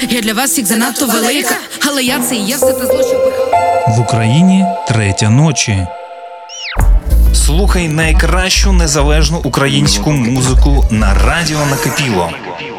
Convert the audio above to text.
Я для вас всіх занадто велика, але я це і є все те зло, що пихала. В Україні третя ночі. Слухай найкращу незалежну українську музику на радіо Накипіло.